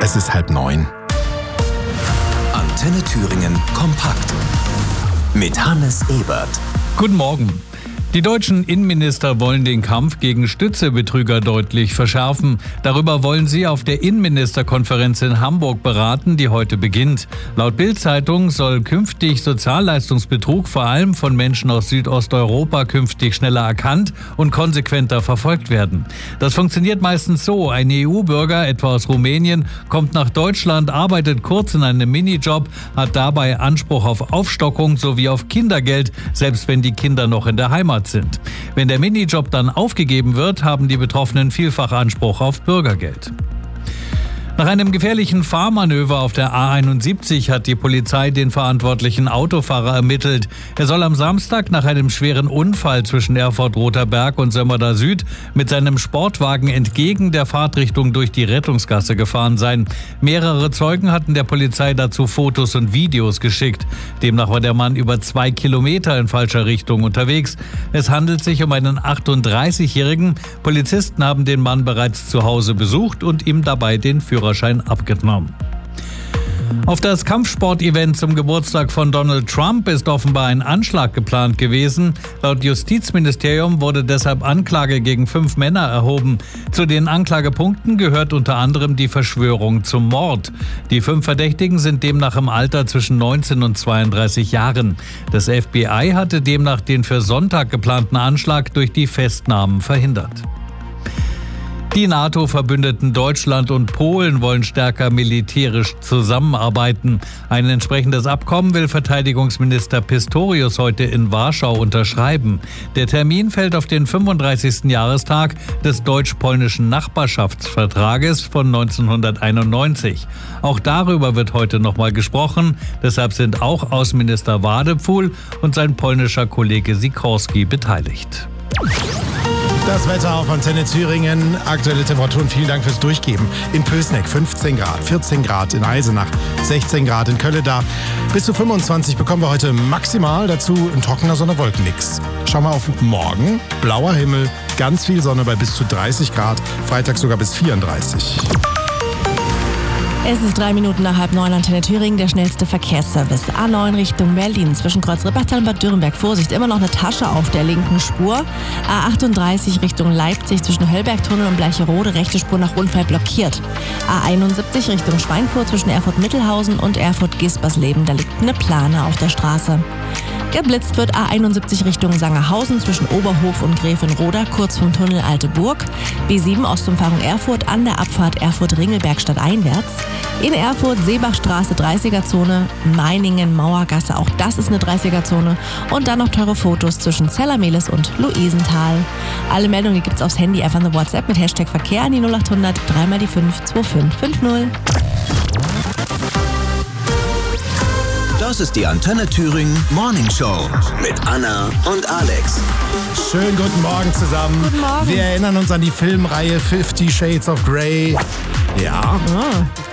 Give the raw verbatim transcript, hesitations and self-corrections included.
Es ist halb neun. Antenne Thüringen kompakt mit Hannes Ebert. Guten Morgen. Die deutschen Innenminister wollen den Kampf gegen Stützebetrüger deutlich verschärfen. Darüber wollen sie auf der Innenministerkonferenz in Hamburg beraten, die heute beginnt. Laut Bild-Zeitung soll künftig Sozialleistungsbetrug vor allem von Menschen aus Südosteuropa künftig schneller erkannt und konsequenter verfolgt werden. Das funktioniert meistens so: Ein E U-Bürger, etwa aus Rumänien, kommt nach Deutschland, arbeitet kurz in einem Minijob, hat dabei Anspruch auf Aufstockung sowie auf Kindergeld, selbst wenn die Kinder noch in der Heimat sind. Wenn der Minijob dann aufgegeben wird, haben die Betroffenen vielfach Anspruch auf Bürgergeld. Nach einem gefährlichen Fahrmanöver auf der A einundsiebzig hat die Polizei den verantwortlichen Autofahrer ermittelt. Er soll am Samstag nach einem schweren Unfall zwischen Erfurt-Roter Berg und Sömmerda Süd mit seinem Sportwagen entgegen der Fahrtrichtung durch die Rettungsgasse gefahren sein. Mehrere Zeugen hatten der Polizei dazu Fotos und Videos geschickt. Demnach war der Mann über zwei Kilometer in falscher Richtung unterwegs. Es handelt sich um einen achtunddreißigjährigen. Polizisten haben den Mann bereits zu Hause besucht und ihm dabei den Führerschein abgenommen. Auf das Kampfsport-Event zum Geburtstag von Donald Trump ist offenbar ein Anschlag geplant gewesen. Laut Justizministerium wurde deshalb Anklage gegen fünf Männer erhoben. Zu den Anklagepunkten gehört unter anderem die Verschwörung zum Mord. Die fünf Verdächtigen sind demnach im Alter zwischen neunzehn und zweiunddreißig Jahren. Das F B I hatte demnach den für Sonntag geplanten Anschlag durch die Festnahmen verhindert. Die NATO-Verbündeten Deutschland und Polen wollen stärker militärisch zusammenarbeiten. Ein entsprechendes Abkommen will Verteidigungsminister Pistorius heute in Warschau unterschreiben. Der Termin fällt auf den fünfunddreißigsten Jahrestag des deutsch-polnischen Nachbarschaftsvertrages von neunzehnhunderteinundneunzig. Auch darüber wird heute nochmal gesprochen. Deshalb sind auch Außenminister Wadepfuhl und sein polnischer Kollege Sikorski beteiligt. Das Wetter auf Antenne Thüringen. Aktuelle Temperaturen, vielen Dank fürs Durchgeben. In Pößneck fünfzehn Grad, vierzehn Grad in Eisenach, sechzehn Grad in Kölleda. Bis zu fünfundzwanzig bekommen wir heute maximal. Dazu ein trockener Sonne-Wolkenmix. Schauen wir auf morgen. Blauer Himmel, ganz viel Sonne bei bis zu dreißig Grad. Freitag sogar bis vierunddreißig. Es ist drei Minuten nach halb neun, Antenne Thüringen, der schnellste Verkehrsservice. A neun Richtung Berlin, zwischen Kreuz Rippachtal und Bad Dürrenberg. Vorsicht, immer noch eine Tasche auf der linken Spur. A achtunddreißig Richtung Leipzig, zwischen Höllbergtunnel und Bleicherode, rechte Spur nach Unfall blockiert. A einundsiebzig Richtung Schweinfurt, zwischen Erfurt-Mittelhausen und Erfurt-Gispersleben. Da liegt eine Plane auf der Straße. Geblitzt wird A einundsiebzig Richtung Sangerhausen zwischen Oberhof und Gräfenroda, kurz vom Tunnel Alte Burg. B sieben Ostumfahrung Erfurt an der Abfahrt Erfurt-Ringelberg stadteinwärts. In Erfurt Seebachstraße dreißiger-Zone, Meiningen Mauergasse, auch das ist eine dreißiger-Zone. Und dann noch teure Fotos zwischen Zellermehlis und Luisenthal. Alle Meldungen gibt's aufs Handy, einfach eine WhatsApp mit Hashtag Verkehr an die null achthundert drei mal die fünf zwei fünf fünf null. Das ist die Antenne Thüringen Morning Show mit Anna und Alex. Schönen guten Morgen zusammen. Guten Morgen. Wir erinnern uns an die Filmreihe Fifty Shades of Grey. Ja, Oh,